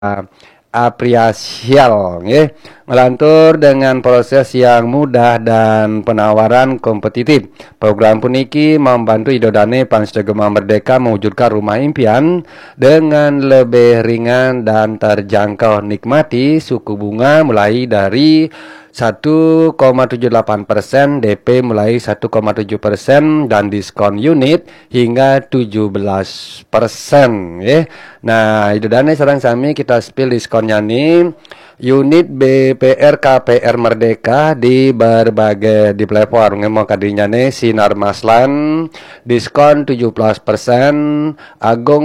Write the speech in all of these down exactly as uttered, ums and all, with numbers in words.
Apresial nggih, ngelantur dengan proses yang mudah dan penawaran kompetitif. Program puniki membantu Idodane Pancegema Merdeka mewujudkan rumah impian dengan lebih ringan dan terjangkau. Nikmati suku bunga mulai dari satu koma tujuh delapan persen, D P mulai satu koma tujuh persen, dan diskon unit hingga tujuh belas persen ya. Nah, itu dana sarang sami kita spill diskonnya nih. Unit B P R K P R Merdeka di berbagai di platform mau kadinya nih Sinar Maslan diskon tujuh belas persen, Agung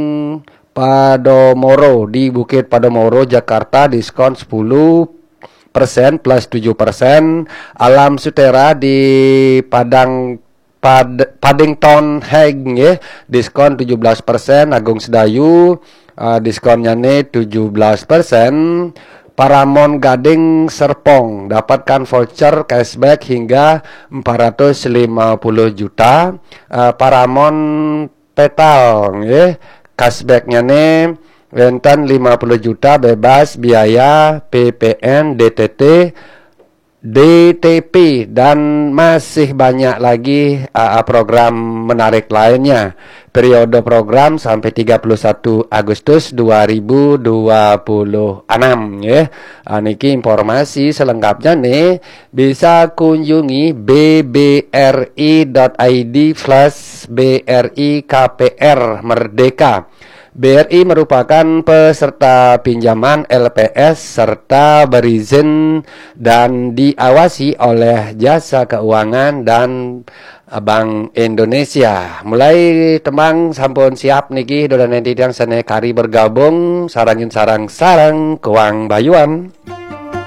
Padomoro di Bukit Padomoro Jakarta diskon sepuluh persen plus tujuh persen, Alam Sutera di Padang Pad, Paddington Hague ya, diskon tujuh belas persen, Agung Sedayu uh, diskonnya nih tujuh belas persen, Paramount Gading Serpong dapatkan voucher cashback hingga empat ratus lima puluh juta, uh, Paramount Petal ya, cashbacknya nih rentan lima puluh juta bebas biaya P P N, D T T, D T P, dan masih banyak lagi uh, program menarik lainnya. Periode program sampai tiga puluh satu Agustus dua ribu dua puluh enam ya. Uh, niki informasi selengkapnya nih bisa kunjungi b b r i dot i d slash b r i k p r Merdeka. B R I merupakan peserta pinjaman L P S serta berizin dan diawasi oleh Jasa Keuangan dan Bank Indonesia. Mulai temang sampun siap niki dodan tidang sene kari bergabung sarangin sarang sarang keuang bayuan.